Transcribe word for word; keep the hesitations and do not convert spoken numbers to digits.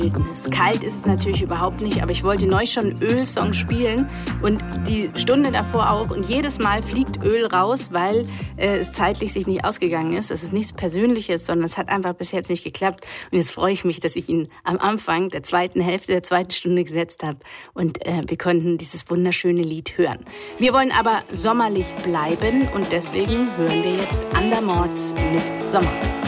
Kalt ist es natürlich überhaupt nicht, aber ich wollte neu schon Öl-Song spielen und die Stunde davor auch. Und jedes Mal fliegt Öl raus, weil äh, es zeitlich sich nicht ausgegangen ist. Das ist nichts Persönliches, sondern es hat einfach bis jetzt nicht geklappt. Und jetzt freue ich mich, dass ich ihn am Anfang der zweiten Hälfte der zweiten Stunde gesetzt habe. Und äh, wir konnten dieses wunderschöne Lied hören. Wir wollen aber sommerlich bleiben und deswegen hören wir jetzt Andermords mit Sommer.